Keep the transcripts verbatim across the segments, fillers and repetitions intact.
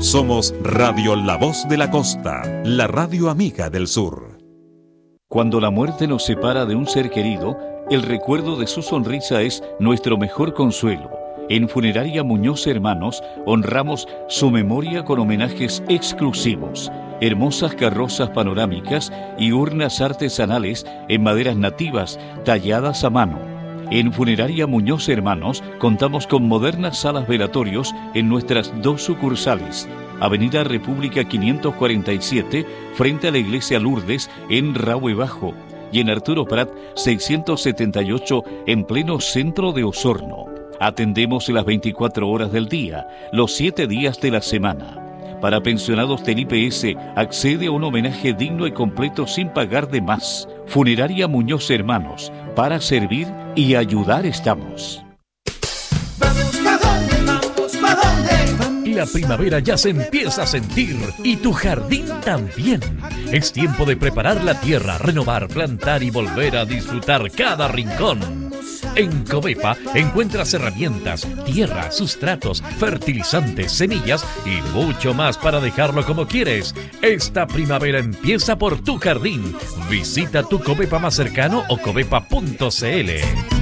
Somos Radio La Voz de la Costa, la radio amiga del sur. Cuando la muerte nos separa de un ser querido, el recuerdo de su sonrisa es nuestro mejor consuelo. En Funeraria Muñoz Hermanos honramos su memoria con homenajes exclusivos, hermosas carrozas panorámicas y urnas artesanales en maderas nativas talladas a mano. En Funeraria Muñoz Hermanos contamos con modernas salas velatorios en nuestras dos sucursales. Avenida República quinientos cuarenta y siete, frente a la Iglesia Lourdes, en Rahue Bajo, y en Arturo Prat seiscientos setenta y ocho, en pleno centro de Osorno. Atendemos las veinticuatro horas del día, los siete días de la semana. Para pensionados del I P S, accede a un homenaje digno y completo sin pagar de más. Funeraria Muñoz Hermanos, para servir y ayudar estamos. Vamos, ¿pa' dónde? Vamos, ¿pa' dónde? La primavera ya se empieza a sentir y tu jardín también. Es tiempo de preparar la tierra, renovar, plantar y volver a disfrutar cada rincón. En Covepa encuentras herramientas, tierra, sustratos, fertilizantes, semillas y mucho más para dejarlo como quieres. Esta primavera empieza por tu jardín. Visita tu Covepa más cercano o covepa punto cl.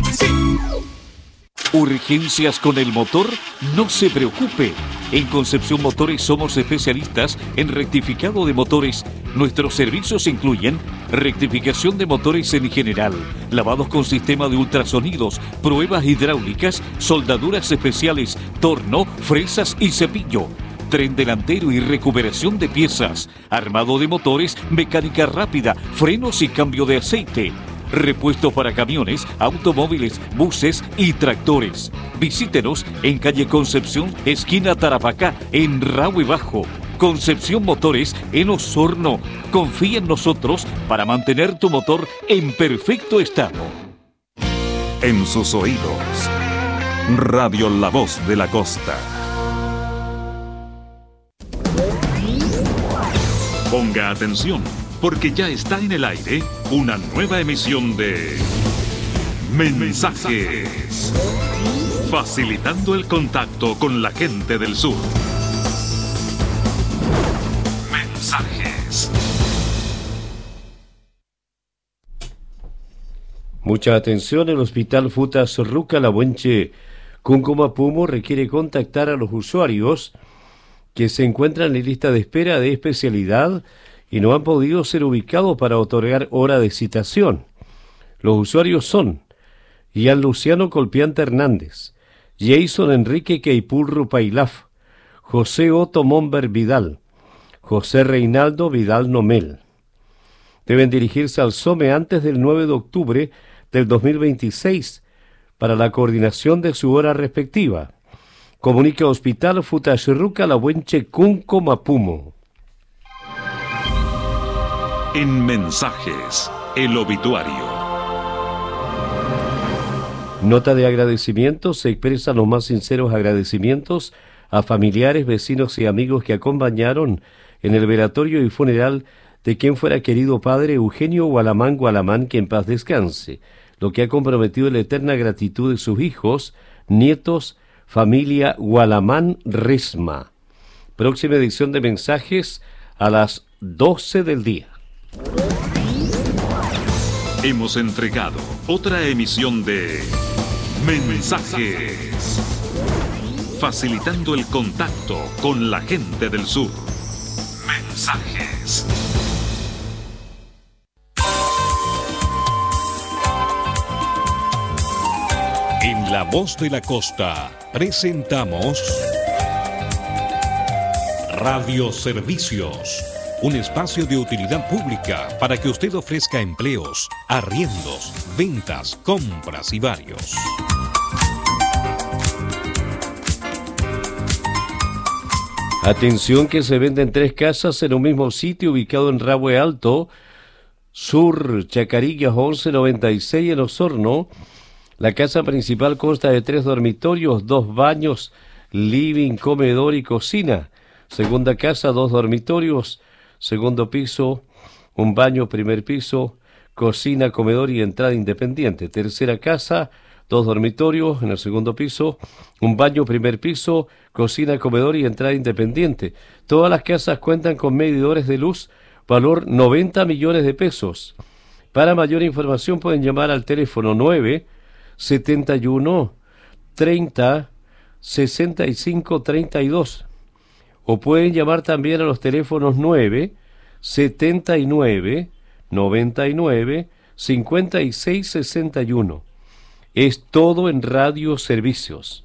¿Urgencias con el motor? No se preocupe. En Concepción Motores somos especialistas en rectificado de motores. Nuestros servicios incluyen rectificación de motores en general, lavados con sistema de ultrasonidos, pruebas hidráulicas, soldaduras especiales, torno, fresas y cepillo, tren delantero y recuperación de piezas, armado de motores, mecánica rápida, frenos y cambio de aceite. Repuestos para camiones, automóviles, buses y tractores. Visítenos en calle Concepción, esquina Tarapacá, en Rahue Bajo. Concepción Motores en Osorno. Confía en nosotros para mantener tu motor en perfecto estado. En sus oídos, Radio La Voz de la Costa. Ponga atención, porque ya está en el aire una nueva emisión de Mensajes, facilitando el contacto con la gente del sur. Mensajes. Mucha atención, el Hospital Futas Ruca Labuenche Cuncumapumo requiere contactar a los usuarios que se encuentran en lista de espera de especialidad y no han podido ser ubicados para otorgar hora de citación. Los usuarios son Ian Luciano Colpiante Hernández, Jason Enrique Queipulru Pailaf, José Otto Momber Vidal, José Reinaldo Vidal Nomel. Deben dirigirse al SOME antes del nueve de octubre del dos mil veintiséis para la coordinación de su hora respectiva. Comunica Hospital Futachirruca Labuenche Cuncumapumo. En Mensajes, el obituario. Nota de agradecimiento. Se expresan los más sinceros agradecimientos a familiares, vecinos y amigos que acompañaron en el velatorio y funeral de quien fuera querido padre Eugenio Gualamán Gualamán, que en paz descanse, lo que ha comprometido la eterna gratitud de sus hijos, nietos, familia Gualamán Resma. Próxima edición de Mensajes a las doce del día. Hemos entregado otra emisión de Mensajes, facilitando el contacto con la gente del sur. Mensajes. En La Voz de la Costa presentamos Radio Servicios, un espacio de utilidad pública para que usted ofrezca empleos, arriendos, ventas, compras y varios. Atención, que se venden tres casas en un mismo sitio ubicado en Rahue Alto, Sur Chacarillas once noventa y seis en Osorno. La casa principal consta de tres dormitorios, dos baños, living, comedor y cocina. Segunda casa, dos dormitorios, segundo piso, un baño, primer piso, cocina, comedor y entrada independiente. Tercera casa, dos dormitorios en el segundo piso, un baño primer piso, cocina, comedor y entrada independiente. Todas las casas cuentan con medidores de luz, valor noventa millones de pesos. Para mayor información pueden llamar al teléfono nueve setenta y uno treinta sesenta y cinco treinta y dos o pueden llamar también a los teléfonos nueve setenta y nueve noventa y nueve cincuenta y seis sesenta y uno. Es todo en Radio Servicios.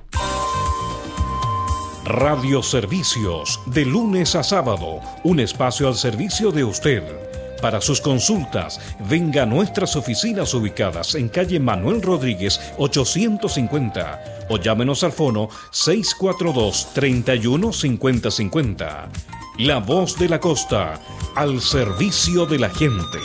Radio Servicios, de lunes a sábado, un espacio al servicio de usted. Para sus consultas, venga a nuestras oficinas ubicadas en calle Manuel Rodríguez ochocientos cincuenta o llámenos al fono seis cuatro dos, treinta y uno, cincuenta cincuenta. La Voz de la Costa, al servicio de la gente.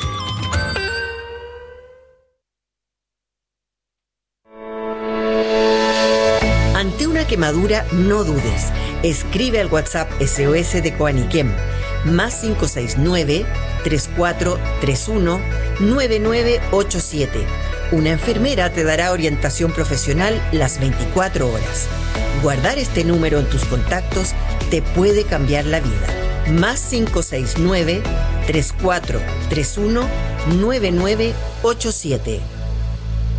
Ante una quemadura, no dudes. Escribe al WhatsApp S O S de Coaniquem, más cinco seis nueve, tres cuatro tres uno, nueve nueve ocho siete. Una enfermera te dará orientación profesional las veinticuatro horas. Guardar este número en tus contactos te puede cambiar la vida. Más cinco seis nueve, tres cuatro tres uno, nueve nueve ocho siete.